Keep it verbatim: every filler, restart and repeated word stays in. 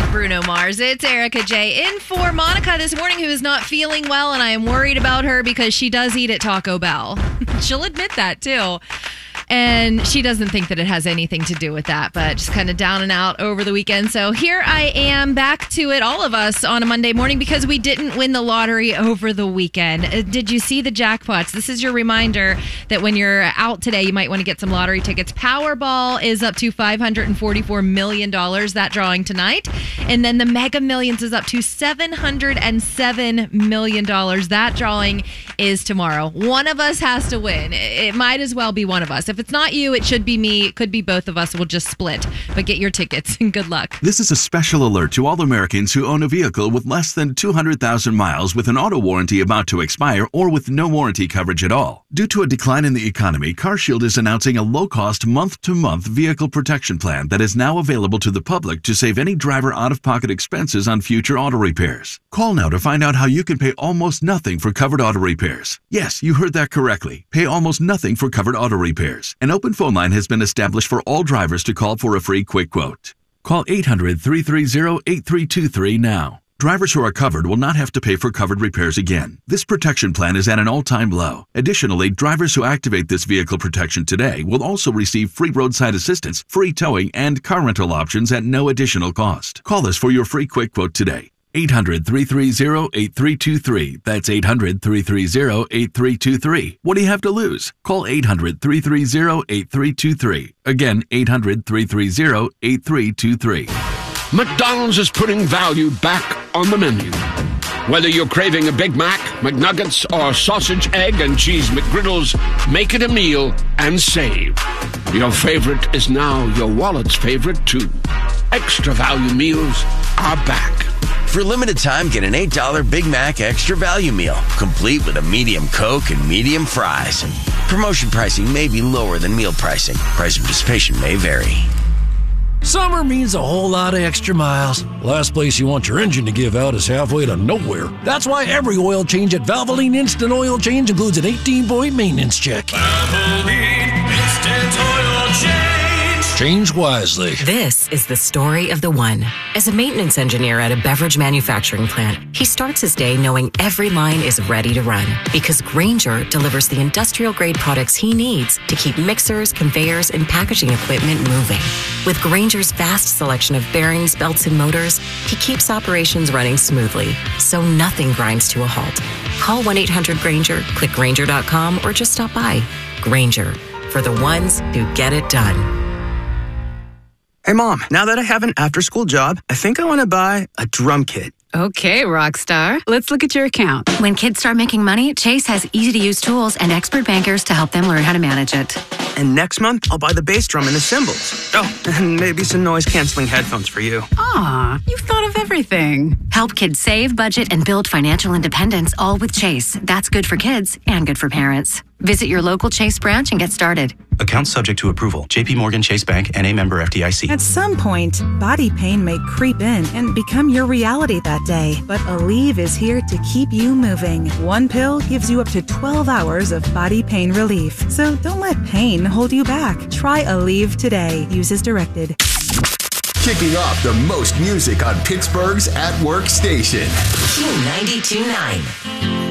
Bruno Mars. It's Erica J. in for Monica this morning, who is not feeling well, and I am worried about her because she does eat at Taco Bell. She'll admit that, too. And she doesn't think that it has anything to do with that, but just kind of down and out over the weekend. So here I am back to it, all of us, on a Monday morning because we didn't win the lottery over the weekend. Uh, did you see the jackpots? This is your reminder that when you're out today, you might want to get some lottery tickets. Powerball is up to five hundred forty-four million dollars, that drawing tonight. And then the Mega Millions is up to seven hundred seven million dollars. That drawing is tomorrow. One of us has to win. It might as well be one of us. If it's not you, it should be me. It could be both of us. We'll just split. But get your tickets and good luck. This is a special alert to all Americans who own a vehicle with less than two hundred thousand miles with an auto warranty about to expire or with no warranty coverage at all. Due to a decline in the economy, CarShield is announcing a low-cost month-to-month vehicle protection plan that is now available to the public to save any driver out-of-pocket expenses on future auto repairs. Call now to find out how you can pay almost nothing for covered auto repairs. Yes, you heard that correctly. Pay almost nothing for covered auto repairs. An open phone line has been established for all drivers to call for a free quick quote. Call eight hundred, three three zero, eight three two three now. Drivers who are covered will not have to pay for covered repairs again. This protection plan is at an all-time low. Additionally, drivers who activate this vehicle protection today will also receive free roadside assistance, free towing, and car rental options at no additional cost. Call us for your free quick quote today. eight hundred, three three zero, eight three two three. That's eight hundred, three three zero, eight three two three. What do you have to lose? Call eight hundred, three three zero, eight three two three. Again, eight hundred, three three zero, eight three two three. McDonald's is putting value back on the menu. Whether you're craving a Big Mac, McNuggets, or sausage, egg, and cheese McGriddles, make it a meal and save. Your favorite is now your wallet's favorite, too. Extra value meals are back. For a limited time, get an eight dollar Big Mac Extra Value Meal, complete with a medium Coke and medium fries. Promotion pricing may be lower than meal pricing. Price and participation may vary. Summer means a whole lot of extra miles. Last place you want your engine to give out is halfway to nowhere. That's why every oil change at Valvoline Instant Oil Change includes an eighteen point maintenance check. Valvoline Instant Oil Change. Change wisely. This is the story of the one. As a maintenance engineer at a beverage manufacturing plant, he starts his day knowing every line is ready to run because Grainger delivers the industrial-grade products he needs to keep mixers, conveyors, and packaging equipment moving. With Grainger's vast selection of bearings, belts, and motors, he keeps operations running smoothly, so nothing grinds to a halt. Call one eight hundred Grainger, click Grainger dot com, or just stop by. Grainger, for the ones who get it done. Hey, Mom, now that I have an after-school job, I think I want to buy a drum kit. Okay, Rockstar. Let's look at your account. When kids start making money, Chase has easy-to-use tools and expert bankers to help them learn how to manage it. And next month, I'll buy the bass drum and the cymbals. Oh, and maybe some noise-canceling headphones for you. Aw, you've thought of everything. Help kids save, budget, and build financial independence, all with Chase. That's good for kids and good for parents. Visit your local Chase branch and get started. Account subject to approval. J P Morgan Chase Bank, N A member F D I C. At some point, body pain may creep in and become your reality that day. But Aleve is here to keep you moving. One pill gives you up to twelve hours of body pain relief. So don't let pain hold you back. Try Aleve today. Use as directed. Kicking off the most music on Pittsburgh's At Work station. Q ninety-two point nine.